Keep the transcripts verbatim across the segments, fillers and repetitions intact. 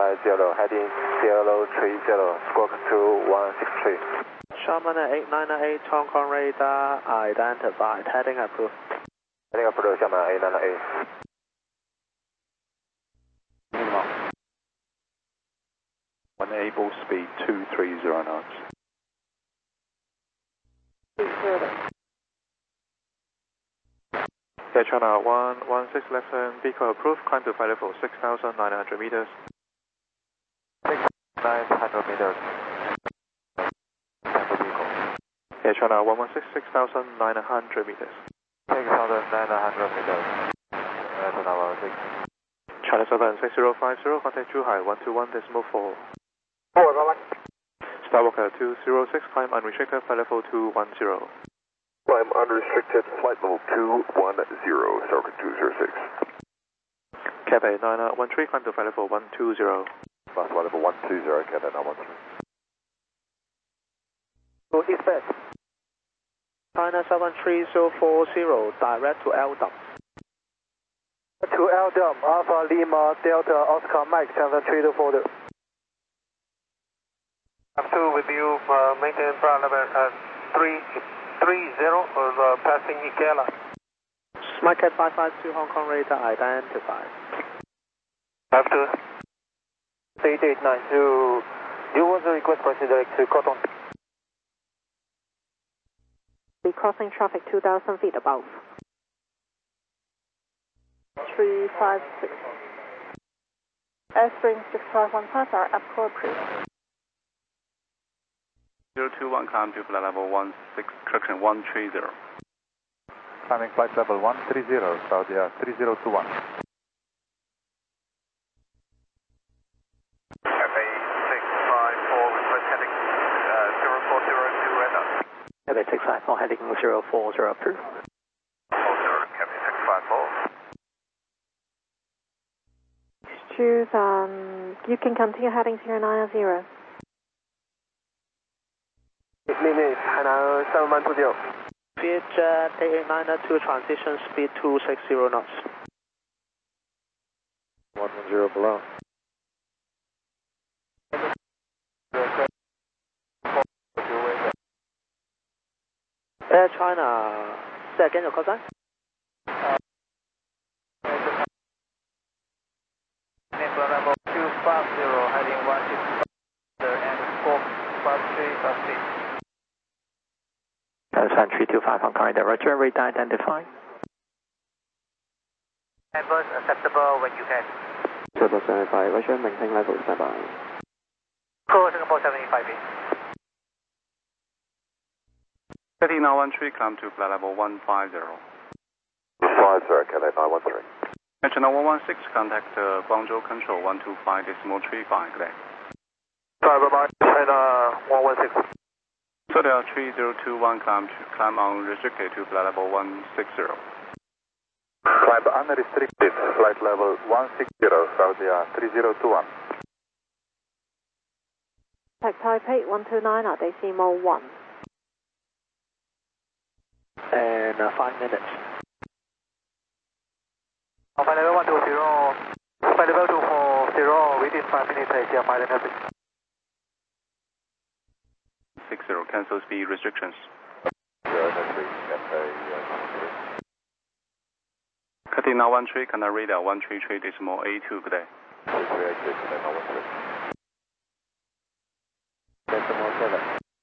five zero, heading zero three zero, squawk two one six three. Sharman eight nine eight, Hong Kong radar identified, heading approved. Heading approved, Sharman eight nine eight. One able speed two three zero knots. Yeah, China one one six left turn, vehicle approved, climb to flight level six thousand nine hundred meters. six thousand nine hundred meters. Yeah, China one one six, six thousand nine hundred meters. six thousand nine hundred meters. Uh, China one one six. China seven six zero five zero, contact Zhuhai one two one decimal four. four, bye bye. Starwalker two zero six, climb unrestricted, flight level two one zero. Climb unrestricted, flight level two one zero, Starwalker two zero six. Cathay nine one three, climb to flight level one two zero. Flight level one two zero, Cathay nine one three. Go eastbound. China seven three zero four zero, direct to L D U M. To L D U M, Alpha Lima Delta Oscar Mike seven three zero four zero. I'm two with you, uh, maintain flight level uh, three three zero, uh, passing Ikela. Smackhead five five two, Hong Kong radar identified. Have two. eight eight nine two, you was a request proceed to Cotton. Be crossing traffic two thousand feet above. three five six. Airstream six five one five are appropriate. zero two one, climb to flight level one six, correction one three zero. Climbing flight level one three zero, Saudi Air three zero two one. Cathay six five four, request heading uh, zero four zero two, radar. Cathay six five four, heading zero four zero approved. four zero, Cathay six five four. Choose, um, you can continue heading zero nine zero. Limit, Hainan seven one two zero. Vietjet eight eight nine two, transition speed two six zero knots. one one zero below. Air China, say again your call sign? Flight level two five zero, heading one six five and squawk five three five three. Sun three two five, Hong Kong radar, roger, radar identified. Adverse acceptable when you can. Triple seven five, roger, maintain level standby. Call Singapore seventy-five eight. Cathay nine one three, climb to flight level one five zero. five zero, Cathay nine one three. China one one six, contact uh, Guangzhou Control one two five decimal three five, good day. Bye bye bye, China one one six. Saudi Air three zero two one, climb, to, climb unrestricted to flight level one six zero. Climb unrestricted, flight level one six zero, Saudi Air three zero two one. Tech type eight one two nine at decimal one. And uh, five minutes. Flight level one two zero, flight level two four zero, within five minutes, take your pilot heavy. six zero, cancel speed restrictions. Cathay nine one three, Canada radar one three three decimal A two, good day. Decimal seven.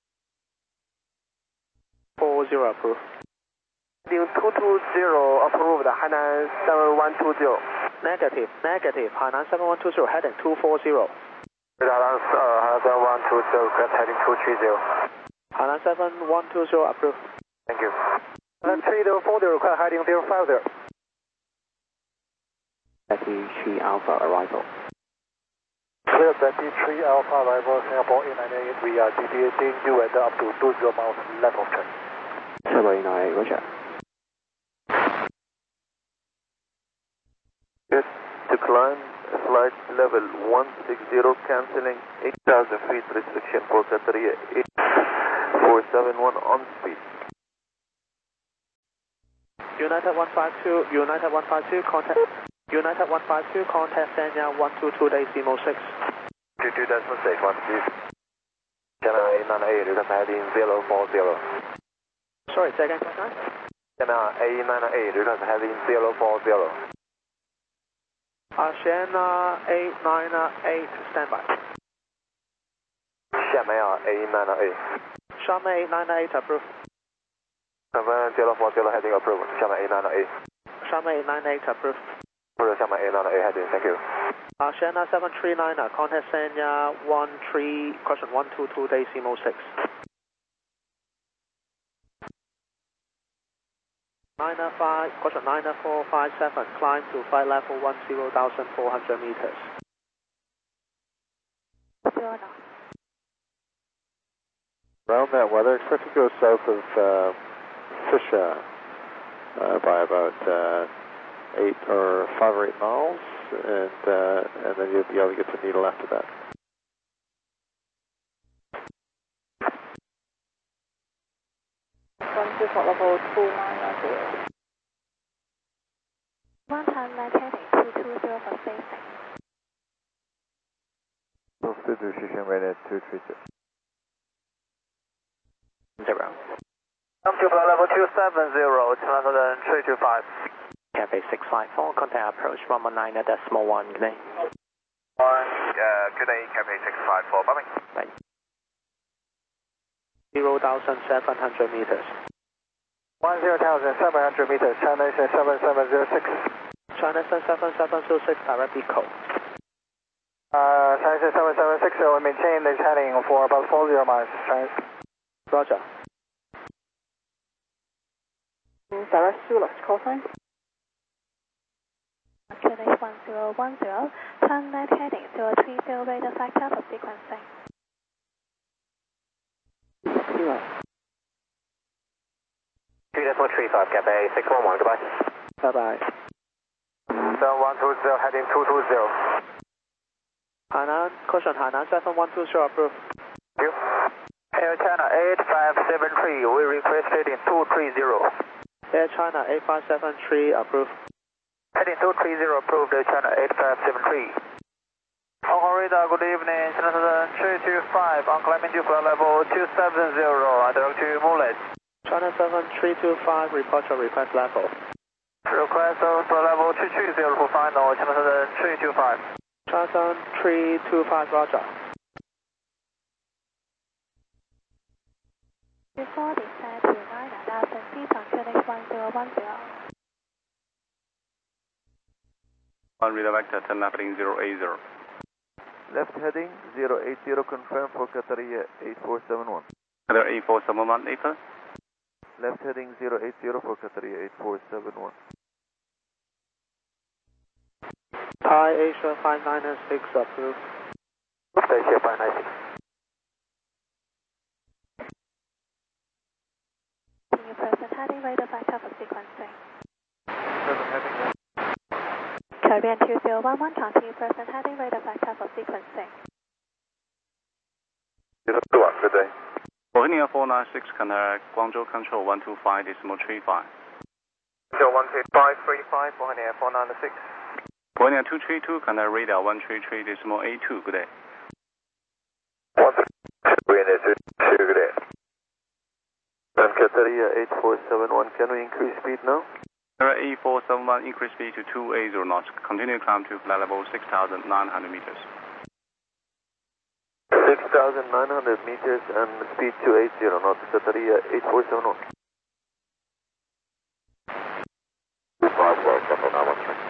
four zero approved. two two zero approved, Hainan seven one two zero. Negative, negative, Hainan seven one two zero, heading two four zero. Hainan seven one two zero, request heading two three zero. Hainan seven one two zero approved. Thank you. Hainan three zero four zero, request heading zero five zero. Betty three Alpha arrival. Clear Betty three Alpha arrival, Singapore eight nine eight, we are deviating you and up to two zero miles left of track. Singapore eight nine eight, roger. Good. To climb flight level one six zero, cancelling eight thousand feet restriction for Qatar eight four seven one on speed. United one five two, United one five two, contact. United one five two, contact Sanya one two two decimal six. two two decimal six, one two. Channel eight nine eight, request heading zero four zero. Sorry, say again, Channel? Channel eight nine eight, request heading zero four zero. Asiana eight nine eight, standby. Xiamen eight nine eight. Xiamen eight nine eight, approved. Confirm zero four zero heading approved. Xiamen eight nine eight. Xiamen eight nine eight, approved. Approved Xiamen eight nine eight heading, thank you. Asiana seven three nine, contact Sanya one three, question one two two decimal six. nine five, question nine four five seven, climb to flight level ten thousand four hundred meters. Around that weather, expect to go south of uh, Fisher uh, by about uh, eight or five or eight miles, and uh, and then you'll be able to get to Needle after that. One two four level two nine zero. One time maintaining two two zero for safety. Substitution rated two three two. Zero. Come to flight level two seven zero, Channel three two five. Cafe six five four, contact approach one one nine decimal one, good day. One, uh, good day, Cafe six five four, bye bye. Bye. zero thousand seven hundred meters. One zero thousand seven hundred meters, China seven seven zero six. China seven seven zero six, direct echo. Uh, China seven seven six, we maintain this heading for about forty miles. China. Roger. Direct Zulu, call sign. Q N H one zero one zero, turn left heading zero three zero, radar factor for sequencing. Zero. two decimal three five, Cafe six one one, goodbye. Bye bye. seven one two zero, heading two two zero. Hainan, caution Hainan seven one two zero, approved. Thank you. Air China eight five seven three, we request heading two three zero. Air China eight five seven three, approved. Heading two three zero, approved, China eight five seven three. Hong Kong radar, good evening, China three two five, on climbing to flight level two seven zero, I direct to Mulet. China seven three two five, report your request level. Request of flight level two two zero for final, China three two five. China seven three two five, roger. Before descent to nine thousand feet on Q N H one zero one zero. One radar vector, ten left heading zero eight zero. Left heading zero eight zero, confirm for Qataria eight four seven one. Qatar eight four seven one, April. Left heading zero eight zero for Qataria eight four seven one. Thai Asia five nine six, approved. Asia five nine six. Can you press the heading radar factor for sequencing? Seven heading. Caribbean two zero one one, continue present heading radar factor for sequencing. zero two one, good day. Bohemia four nine six, contact Guangzhou Control one two five decimal three five. Zero one two five three five, Bohemia four nine six. Bohemia two three two, contact radar one three three decimal eight two, good day. one three two, good day. And Qataria eight four seven one, can we increase speed now? Qatar eight four seven one, increase speed to two eighty knots. Continue climb to flight level six thousand nine hundred meters. six thousand nine hundred meters and speed two eighty knots, Qataria eight four seven one. five four seven nine one three.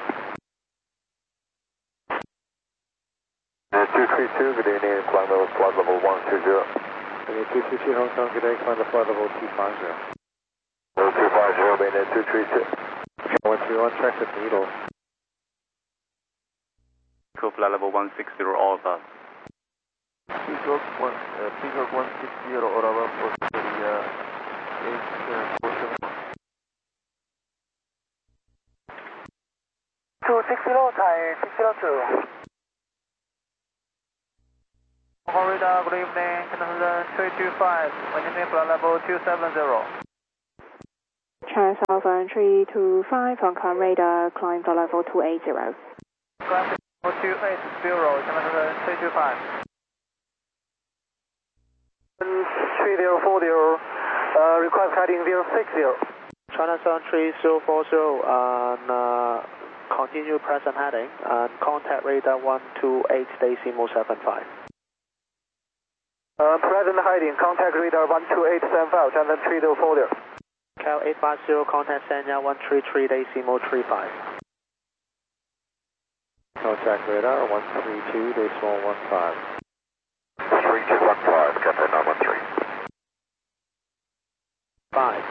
two three two, good evening, climb level flight level one two zero. Okay, two two two Hong Kong, good day, climb the flight level two five zero. Level two five zero, being at two three two. one three one, track at Needle. To flight level one six zero, all above. Peacock one, uh, Peacock one six zero, or above for Qataria eight four seven one. two six zero, Thai six zero two. Hong Kong radar, good evening, China three two five, maintaining flight level two seven zero. China seven three two five, Hong Kong radar, climb for level two eighty. Climb to two eighty, China three two five. three zero four zero, uh, request heading zero six zero. China seven three zero four zero, and uh, continue present heading, and contact radar one two eight decimal seven five. Uh, present heading, contact radar one two eight seven five, China three zero four zero. Cal eight five zero, contact Sanya one three three decimal three five. Contact radar one three two decimal one five. three two one five, Cathay nine one three. five.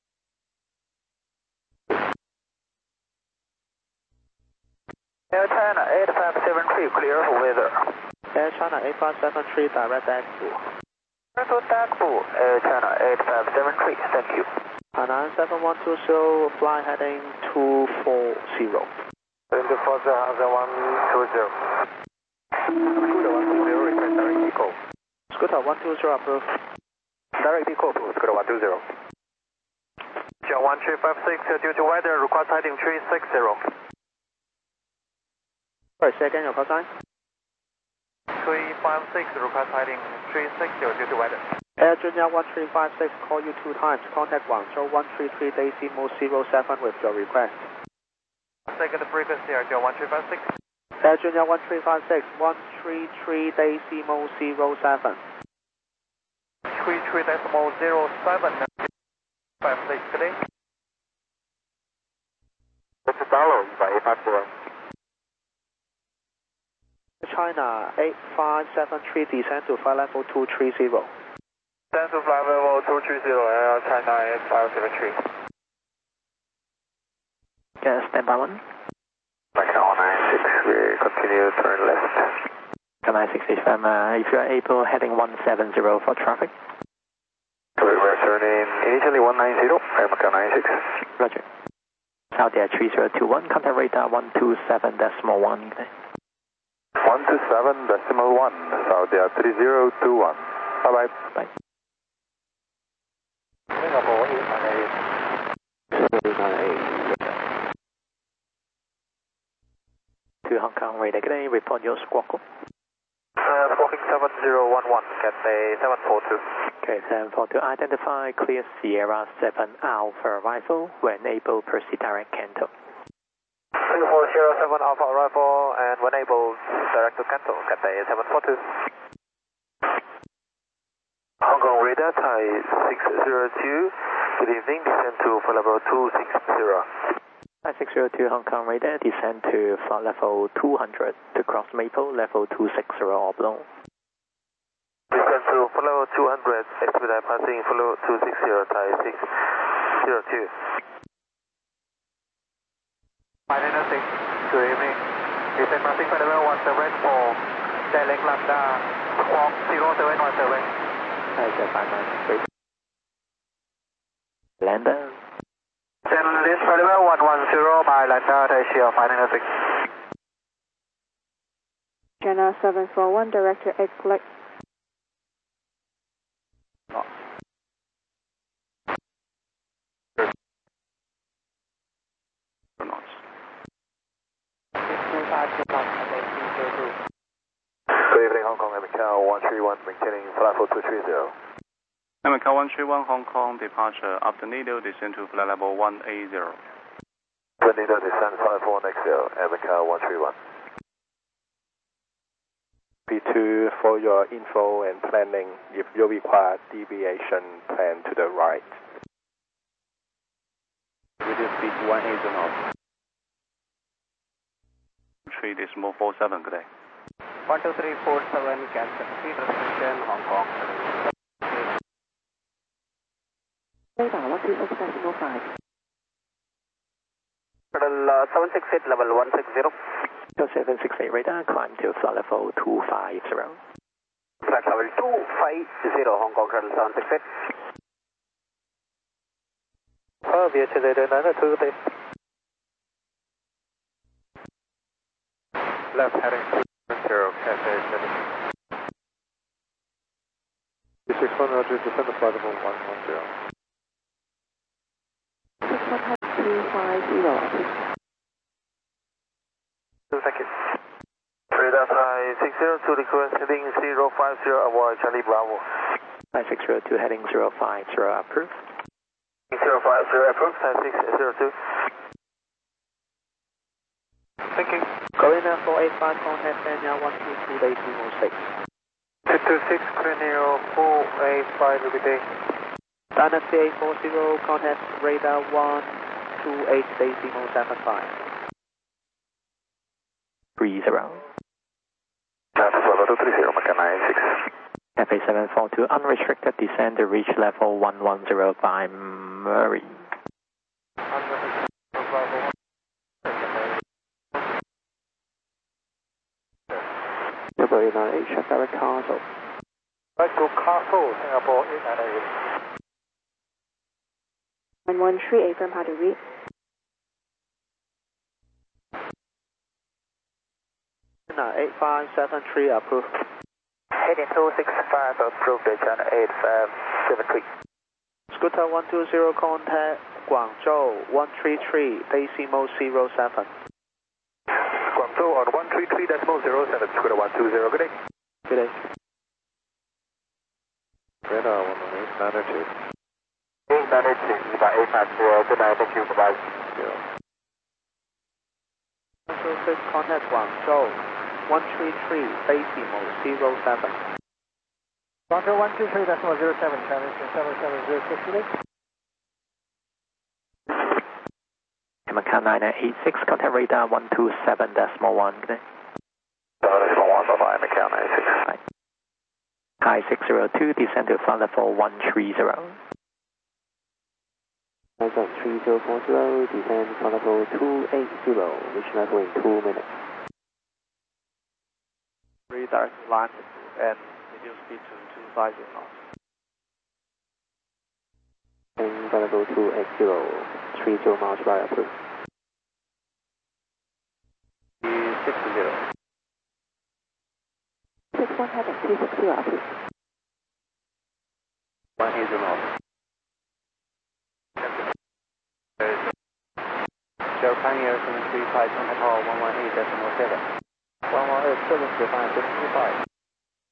Air China eight five seven three, clear for weather. Air China eight five seven three, direct Dagbu. Direct Dagbu, Air China eight five seven three, thank you. Hainan seven one two zero, fly heading two four zero. Into four zero one two zero. Scooter one two zero, request direct deco. Scooter one two zero, approved. Direct deco to Scooter one two zero. John one three five six, due to weather, request heading three six zero. Sorry, say again your call sign. three five six, request heading three six zero due to weather. Air Junior one three five six, call you two times. Contact one zero one three three decimal zero seven with your request. Second frequency, Air Junior one three five six. Air Junior one three five six, one three three decimal zero seven. three three decimal zero seven. five six today. What's the dollar by eight five zero? China eight five seven three, descend to flight level two three zero. Descend to flight level two three zero, Air China eight five seven three. Yes, stand by one. Macau nine six, we continue turn left. nine six H M, uh, if you are able, heading one seven zero for traffic. We're turning initially one nine zero, Air Macau nine six. Roger. Saudi Air three zero two one, contact radar one two seven decimal one. one two seven decimal one, Saudi Air three zero two one. Bye bye. Bye. Singapore eight nine eight. eight nine eight. To Hong Kong radar, can I report your squawk? Uh, squawking seven zero one one, Cathay seven four two. Okay, seven four two, identify clear Sierra seven Alpha arrival, when able proceed direct Canton. Singapore zero seven Alpha arrival, and when able, direct to Canton, Cathay seven four two. Hong Kong radar, Thai six zero two. Good evening, descend to flight level two six zero. Thai six zero two Hong Kong radar, descend to flight level two hundred to cross Maple, level two six zero oblong. Descend to flight level two hundred, expedite passing flight level two six zero, Thai six zero two. Final six, good evening. Descend passing flight level one seven four, Delink Lambda, squawk zero seven one seven. Thai five nine three. Lander. Send this flight level one one zero by Lambda, Asia five nine six. China seven four one, director eight flight. Good evening, Hong Kong, Macau one three one, maintaining flight level two three zero. Macau one three one, Hong Kong, departure after Nido, descend to flight level one eight zero. Nido, descend flight level one eight zero, and Macau one three one. P two, for your info and planning, if you require deviation, plan to the right. Radio speed one eight zero. three decimal four seven, good day. one two three four seven, cancel speed restriction, Hong Kong. Radar one two six decimal five. Uh, seven six eight, level one six zero. seven six eight radar, climb to flight level two five zero. Flight level two five zero, Hong Kong, shuttle seven six eight. Uh, V H zero nine two, please. Left heading two zero, Cathay seven. six one Roger, descend to flight level one one zero. six one two five zero. Thank you. Radar Thai six zero two, request heading zero five zero, avoid Charlie Bravo. nine six zero two heading zero five zero approved. zero five zero approved, nine six zero two. Thank you. Corina four eight five, contact Daniel one two two, decimal six. two two six, Corina four eight five, good day. Dynasty eight four zero, contact radar one two eight, decimal seven five. three zero. Level two three zero, Macan nine six. F A seven four two, unrestricted descent to reach level one one zero five, Murray. Double eight nine eight, check direct Castle. Back to Castle, Singapore eight nine eight. one one three eight from how to read. eight five seven three approved. Heading two six five, approved, channel eight five seven three. Scooter one two zero, contact Guangzhou one three three, decimal zero seven. Guangzhou on one three three decimal zero seven, Scooter one two zero, good day. Good day. Radar one one eight, nine oh two. eight nine eight six, eight five zero, good night, thank you, bye-bye. one two six, contact Guangzhou one three three, decimal zero seven. Guangzhou one two three decimal zero seven, channel seven seven zero six, good day. Macan nine nine eight six, contact radar one two seven decimal one, good day. Decimal one, bye-bye, Macan nine six. Right. High six zero two, descend to flight level one three zero. Horizon three zero four zero, descend to flight level two eight zero, reach level in two minutes. Redirect line and reduce speed to two five zero knots. And flight level two eight zero, three zero miles by approved. six zero. six one heading three six zero approved. one eight zero knots. Joe Pioneer seven three five, contact call one one eight decimal seven. one one eight seven three five seven three five.